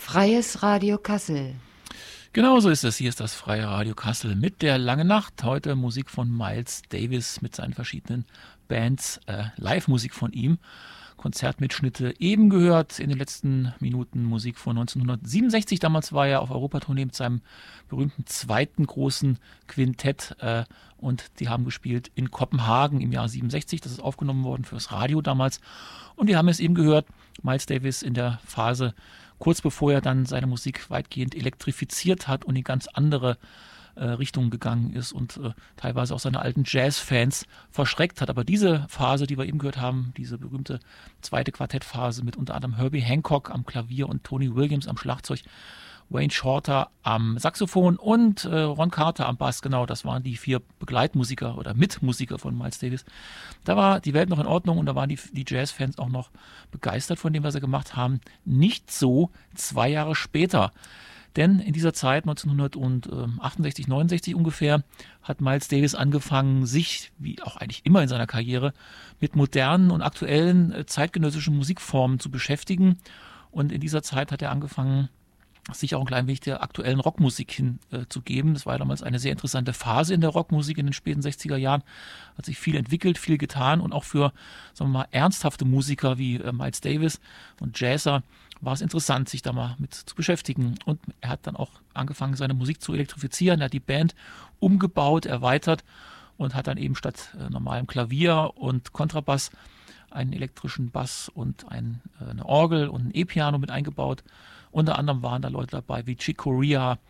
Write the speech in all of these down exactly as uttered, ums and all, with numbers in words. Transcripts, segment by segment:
Freies Radio Kassel. Genau so ist es. Hier ist das Freie Radio Kassel mit der Lange Nacht. Heute Musik von Miles Davis mit seinen verschiedenen Bands, äh, Live-Musik von ihm. Konzertmitschnitte eben gehört, in den letzten Minuten Musik von neunzehnhundertsiebenundsechzig. Damals war er auf Europatournee mit seinem berühmten zweiten großen Quintett äh, und die haben gespielt in Kopenhagen im Jahr siebenundsechzig. Das ist aufgenommen worden fürs Radio damals und wir haben es eben gehört, Miles Davis in der Phase kurz bevor er dann seine Musik weitgehend elektrifiziert hat und in ganz andere äh, Richtungen gegangen ist und äh, teilweise auch seine alten Jazz-Fans verschreckt hat. Aber diese Phase, die wir eben gehört haben, diese berühmte zweite Quartettphase mit unter anderem Herbie Hancock am Klavier und Tony Williams am Schlagzeug, Wayne Shorter am Saxophon und äh, Ron Carter am Bass, genau, das waren die vier Begleitmusiker oder Mitmusiker von Miles Davis. Da war die Welt noch in Ordnung und da waren die, die Jazzfans auch noch begeistert von dem, was sie gemacht haben. Nicht so zwei Jahre später, denn in dieser Zeit, neunzehnhundertachtundsechzig, neunundsechzig ungefähr, hat Miles Davis angefangen, sich, wie auch eigentlich immer in seiner Karriere, mit modernen und aktuellen äh, zeitgenössischen Musikformen zu beschäftigen. Und in dieser Zeit hat er angefangen, sich auch ein klein wenig der aktuellen Rockmusik hinzugeben. Äh, das war damals eine sehr interessante Phase in der Rockmusik in den späten sechziger Jahren. Hat sich viel entwickelt, viel getan und auch für, sagen wir mal, ernsthafte Musiker wie äh, Miles Davis und Jazzer war es interessant, sich da mal mit zu beschäftigen. Und er hat dann auch angefangen, seine Musik zu elektrifizieren. Er hat die Band umgebaut, erweitert und hat dann eben statt äh, normalem Klavier und Kontrabass einen elektrischen Bass und ein, äh, eine Orgel und ein E-Piano mit eingebaut. Unter anderem waren da Leute dabei wie Chick Corea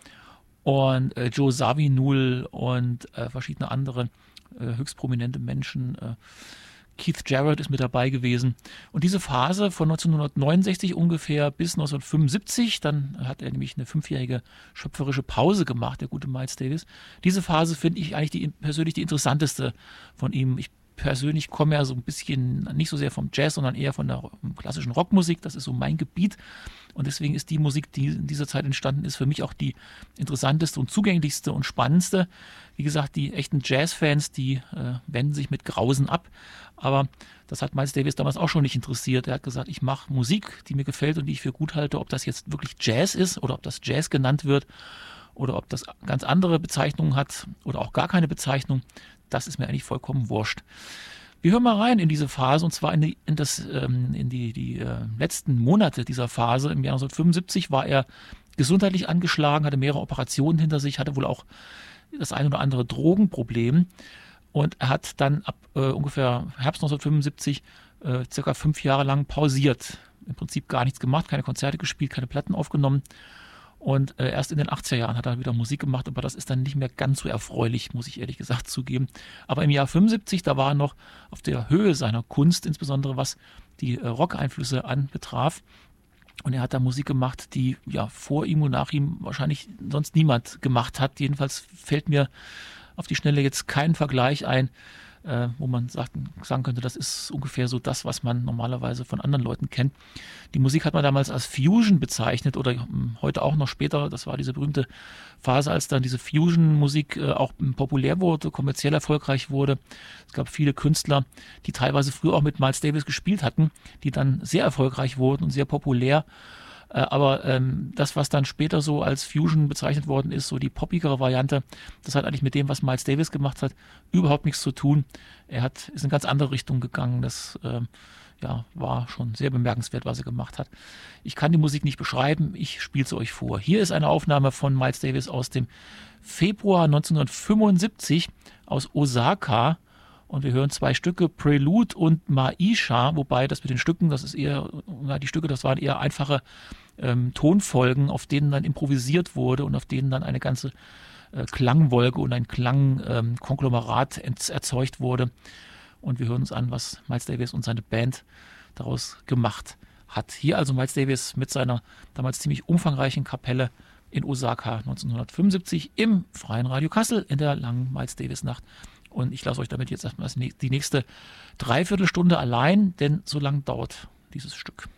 und äh, Joe Zawinul und äh, verschiedene andere äh, höchst prominente Menschen. Äh, Keith Jarrett ist mit dabei gewesen. Und diese Phase von neunzehnhundertneunundsechzig ungefähr bis neunzehnhundertfünfundsiebzig, dann hat er nämlich eine fünfjährige schöpferische Pause gemacht, der gute Miles Davis. Diese Phase finde ich eigentlich die, persönlich die interessanteste von ihm. Ich persönlich komme ja so ein bisschen nicht so sehr vom Jazz, sondern eher von der klassischen Rockmusik. Das ist so mein Gebiet. Und deswegen ist die Musik, die in dieser Zeit entstanden ist, für mich auch die interessanteste und zugänglichste und spannendste. Wie gesagt, die echten Jazz-Fans, die äh, wenden sich mit Grausen ab. Aber das hat Miles Davis damals auch schon nicht interessiert. Er hat gesagt, ich mache Musik, die mir gefällt und die ich für gut halte. Ob das jetzt wirklich Jazz ist oder ob das Jazz genannt wird oder ob das ganz andere Bezeichnungen hat oder auch gar keine Bezeichnung, das ist mir eigentlich vollkommen wurscht. Wir hören mal rein in diese Phase und zwar in die, in das, ähm, in die, die äh, letzten Monate dieser Phase. Im Jahr neunzehnhundertfünfundsiebzig war er gesundheitlich angeschlagen, hatte mehrere Operationen hinter sich, hatte wohl auch das ein oder andere Drogenproblem und er hat dann ab äh, ungefähr Herbst neunzehnhundertfünfundsiebzig äh, circa fünf Jahre lang pausiert. Im Prinzip gar nichts gemacht, keine Konzerte gespielt, keine Platten aufgenommen. Und äh, erst in den achtziger Jahren hat er wieder Musik gemacht, aber das ist dann nicht mehr ganz so erfreulich, muss ich ehrlich gesagt zugeben. Aber im Jahr fünfundsiebzig, da war er noch auf der Höhe seiner Kunst, insbesondere was die äh, Rock-Einflüsse anbetraf. Und er hat da Musik gemacht, die ja vor ihm und nach ihm wahrscheinlich sonst niemand gemacht hat. Jedenfalls fällt mir auf die Schnelle jetzt kein Vergleich ein, äh, wo man sagt, sagen könnte, das ist ungefähr so das, was man normalerweise von anderen Leuten kennt. Die Musik hat man damals als Fusion bezeichnet oder ähm, heute auch noch später. Das war diese berühmte Phase, als dann diese Fusion-Musik äh, auch populär wurde, kommerziell erfolgreich wurde. Es gab viele Künstler, die teilweise früher auch mit Miles Davis gespielt hatten, die dann sehr erfolgreich wurden und sehr populär. Äh, aber ähm, das, was dann später so als Fusion bezeichnet worden ist, so die poppigere Variante, das hat eigentlich mit dem, was Miles Davis gemacht hat, überhaupt nichts zu tun. Er hat, ist in ganz andere Richtung gegangen. Das äh, ja, war schon sehr bemerkenswert, was er gemacht hat. Ich kann die Musik nicht beschreiben, ich spiele sie euch vor. Hier ist eine Aufnahme von Miles Davis aus dem Februar neunzehnhundertfünfundsiebzig aus Osaka. Und wir hören zwei Stücke, Prelude und Maisha, wobei das mit den Stücken, das ist eher, ja, die Stücke, das waren eher einfache ähm, Tonfolgen, auf denen dann improvisiert wurde und auf denen dann eine ganze äh, Klangwolke und ein Klangkonglomerat ähm, erzeugt wurde. Und wir hören uns an, was Miles Davis und seine Band daraus gemacht hat. Hier also Miles Davis mit seiner damals ziemlich umfangreichen Kapelle in Osaka neunzehnhundertfünfundsiebzig im Freien Radio Kassel in der langen Miles Davis Nacht. Und ich lasse euch damit jetzt erstmal die nächste Dreiviertelstunde allein, denn so lang dauert dieses Stück.